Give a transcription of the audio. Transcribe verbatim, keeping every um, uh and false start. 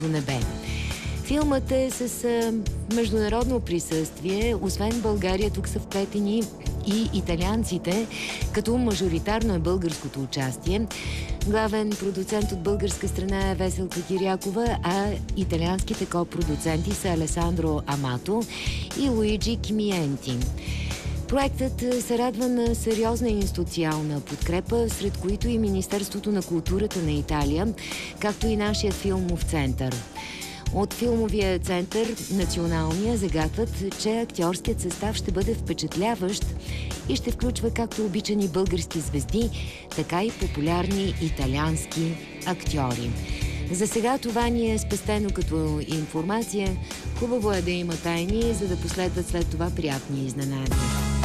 небе. Филмът е с а, международно присъствие. Освен България, тук са вплетени и италианците, като мажоритарно е българското участие. Главен продуцент от българска страна е Веселка Кирякова, а италианските копродуценти са Алесандро Амато и Луиджи Кимиенти. Проектът се радва на сериозна институционална подкрепа, сред които и Министерството на културата на Италия, както и нашият филмов център. От филмовия център, националния, загатват, че актьорският състав ще бъде впечатляващ и ще включва както обичани български звезди, така и популярни италиански актьори. За сега това ни е спестено като информация. Хубаво е да има тайни, за да последват след това приятни изненади.